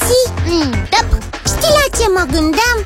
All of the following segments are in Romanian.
ții? Știi la ce mă gândeam?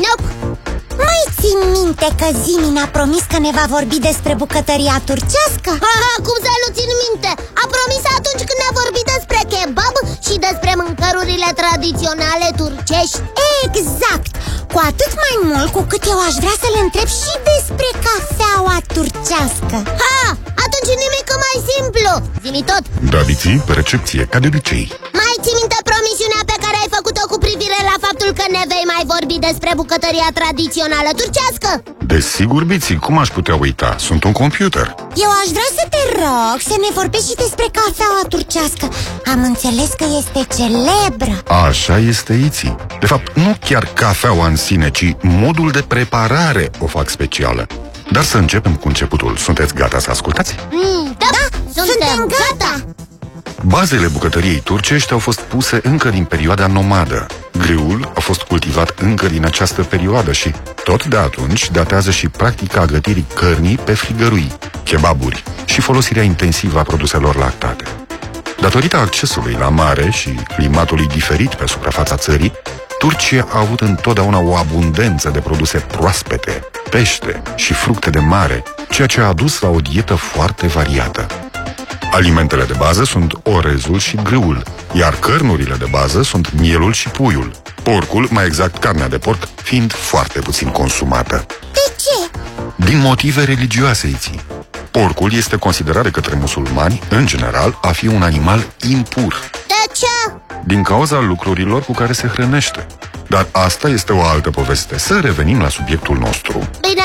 Mai țin minte că Zimi ne-a promis că ne va vorbi despre bucătăria turcească? Cum să nu țin minte? A promis atunci când ne-a vorbit despre kebab și despre mâncărurile tradiționale turcești. Exact! Cu atât mai mult cu cât eu aș vrea să-l întreb și despre cafeaua turcească. Atunci nimic mai simplu. Zi-mi tot. Da, Biții, pe recepție, ca de obicei. Mai ții minte promisiunea pe care ai făcut-o cu privire la faptul că ne vei mai vorbi despre bucătăria tradițională turcească? Desigur, Biții, cum aș putea uita? Sunt un computer. Eu aș vrea să te rog să ne vorbești și despre cafeaua turcească. Am înțeles că este celebră. Așa este, Iții. De fapt, nu chiar cafeaua în sine, ci modul de preparare o fac specială. Dar să începem cu începutul. Sunteți gata să ascultați? Da, suntem gata! Bazele bucătăriei turcești au fost puse încă din perioada nomadă. Grâul a fost cultivat încă din această perioadă și tot de atunci datează și practica gătirii cărnii pe frigărui, kebaburi și folosirea intensivă a produselor lactate. Datorită accesului la mare și climatului diferit pe suprafața țării, Turcia a avut întotdeauna o abundență de produse proaspete, pește și fructe de mare, ceea ce a dus la o dietă foarte variată. Alimentele de bază sunt orezul și grâul, iar cărnurile de bază sunt mielul și puiul. Porcul, mai exact carnea de porc, fiind foarte puțin consumată. De ce? Din motive religioase, Iții. Porcul este considerat de către musulmani, în general, a fi un animal impur. De ce? Din cauza lucrurilor cu care se hrănește. Dar asta este o altă poveste. Să revenim la subiectul nostru. Bine.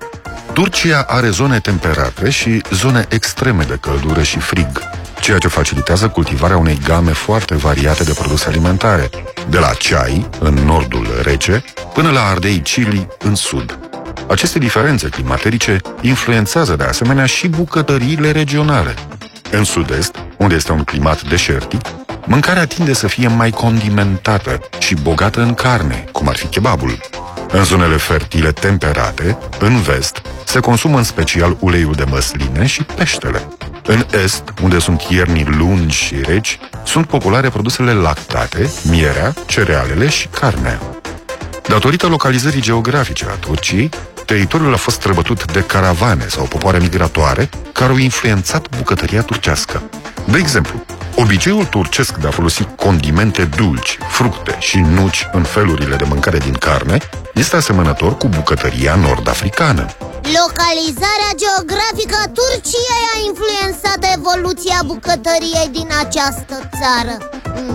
Turcia are zone temperate și zone extreme de căldură și frig, ceea ce facilitează cultivarea unei game foarte variate de produse alimentare, de la ceai, în nordul rece, până la ardei chili, în sud. Aceste diferențe climaterice influențează de asemenea și bucătăriile regionale. În sud-est, unde este un climat deșertic, mâncarea tinde să fie mai condimentată și bogată în carne, cum ar fi kebabul. În zonele fertile temperate, în vest, se consumă în special uleiul de măsline și peștele. În est, unde sunt ierni lungi și reci, sunt populare produsele lactate, mierea, cerealele și carnea. Datorită localizării geografice a Turciei, teritoriul a fost străbătut de caravane sau popoare migratoare care au influențat bucătăria turcească. De exemplu, obiceiul turcesc de a folosi condimente dulci, fructe și nuci în felurile de mâncare din carne este asemănător cu bucătăria nord-africană. Localizarea geografică a Turciei a influențat evoluția bucătăriei din această țară.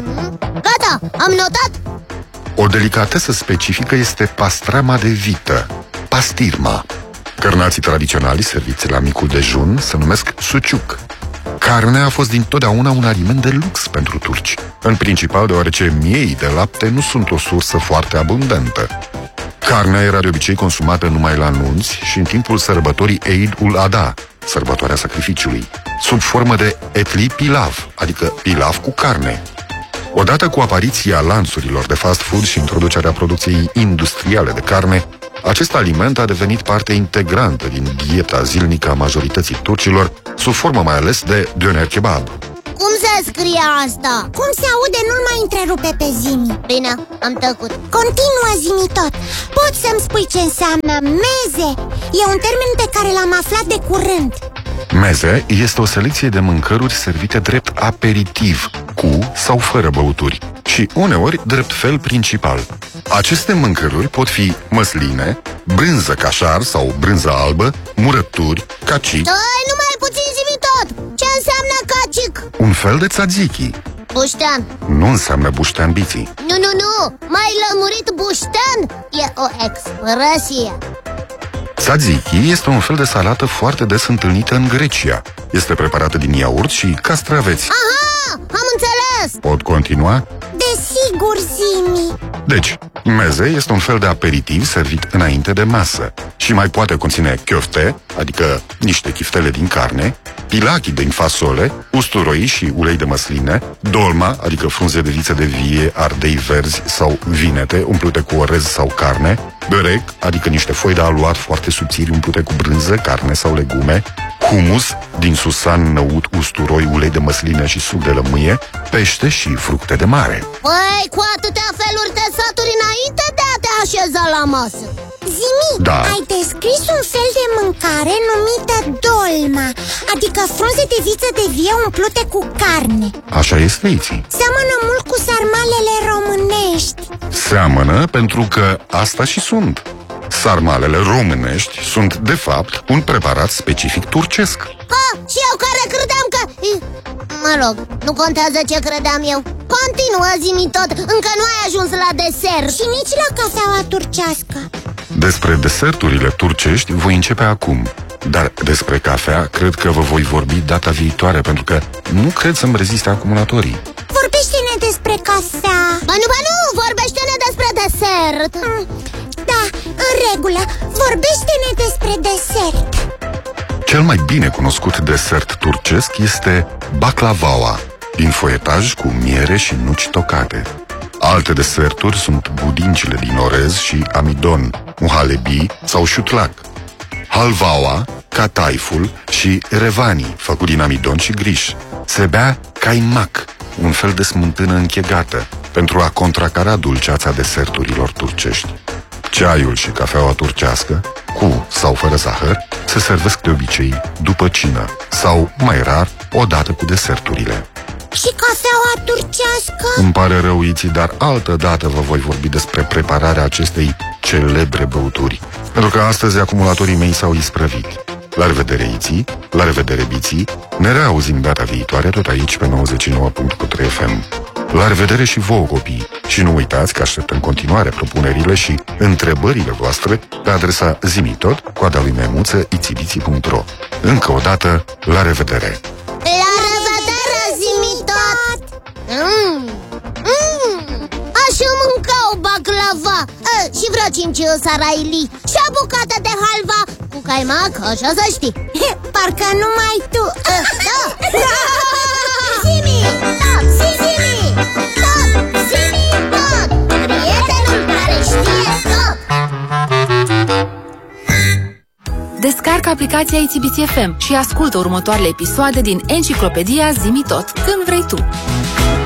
Gata, am notat! O delicatesă specifică este pastrama de vită, pastirma. Cărnații tradiționali serviți la micul dejun se numesc suciuc. Carnea a fost dintotdeauna un aliment de lux pentru turci, în principal deoarece miei de lapte nu sunt o sursă foarte abundentă. Carnea era de obicei consumată numai la nunți și în timpul sărbătorii Eid ul-Adha, sărbătoarea sacrificiului, sub formă de etli pilav, adică pilav cu carne. Odată cu apariția lanțurilor de fast food și introducerea producției industriale de carne, acest aliment a devenit parte integrantă din dieta zilnică a majorității turcilor, sub formă mai ales de döner kebab. Cum se scrie asta? Cum se aude, nu-l mai întrerupe pe Zimi. Bine, am tăcut. Continuă, Zimi tot. Poți să-mi spui ce înseamnă meze? E un termen pe care l-am aflat de curând. Meze este o selecție de mâncăruri servite drept aperitiv, cu sau fără băuturi, și uneori drept fel principal. Aceste mâncăruri pot fi măsline, brânză cașar sau brânză albă, murături, cacic. Numai puțin, zi-mi tot! Ce înseamnă cacic? Un fel de tzatziki. Buștean. Nu înseamnă buștean, Biții. Nu, mai lămurit buștean e o expresie. Tzatziki este un fel de salată foarte des întâlnită în Grecia. Este preparată din iaurt și castraveți. Aha, am înțeles! Pot continua? Desigur, Zimi. Deci, meze este un fel de aperitiv servit înainte de masă și mai poate conține chiofte, adică niște chiftele din carne, pilaki din fasole, usturoi și ulei de măsline, dolma, adică frunze de viță de vie, ardei verzi sau vinete umplute cu orez sau carne, börek, adică niște foi de aluat foarte subțiri umplute cu brânză, carne sau legume, humus din susan, năut, usturoi, ulei de măsline și suc de lămâie, pește și fructe de mare. Păi, cu atâtea feluri de saturi înainte de a te așeza la masă. Zimi, Da. ai descris un fel de mâncare numită dolma, adică frunze de viță de vie umplute cu carne. Așa este, Iții. Seamănă mult cu sarmalele românești. Seamănă pentru că asta și sunt. Sarmalele românești sunt, de fapt, un preparat specific turcesc. Ha, și eu care credeam că... Mă rog, nu contează ce credeam eu. Continuă, zi-mi tot, încă nu ai ajuns la desert. Și nici la cafeaua turcească. Despre deserturile turcești voi începe acum. Dar despre cafea cred că vă voi vorbi data viitoare, pentru că nu cred să-mi reziste acumulatorii. Vorbește-ne despre cafea. Ba nu, vorbește-ne despre desert. Da, în regulă, vorbește-ne despre desert. Cel mai bine cunoscut desert turcesc este baklavaua, din foietaj cu miere și nuci tocate. Alte deserturi sunt budincile din orez și amidon, muhalebi sau șutlac. Halvaua, cataiful și revani, făcut din amidon și griș. Se bea caimac, un fel de smântână închegată, pentru a contracara dulceața deserturilor turcești. Ceaiul și cafeaua turcească, cu sau fără zahăr, se servesc de obicei după cină sau, mai rar, odată cu deserturile. Și cafeaua turcească? Îmi pare rău, Iții, dar altă dată vă voi vorbi despre prepararea acestei celebre băuturi, pentru că astăzi acumulatorii mei s-au isprăvit. La revedere, Iții, la revedere, Biții, ne reauzim data viitoare tot aici pe 99.3 FM. La revedere și vouă, copii, și nu uitați că aștept în continuare propunerile și întrebările voastre pe adresa zimitot, coada lui Memuță, itibiții.ro. Încă o dată, la revedere! La revedere, zi-mi tot! Aș mânca o baklava și vreo 5 saraili și o bucată de halva cu caimac, așa să știi. Parcă numai tu. Zi-mi tot, zi-mi tot, zi-mi tot, prietenul care știe tot. Descarcă aplicația ITBC FM și ascultă următoarele episoade din Enciclopedia Zimi Tot, când vrei tu.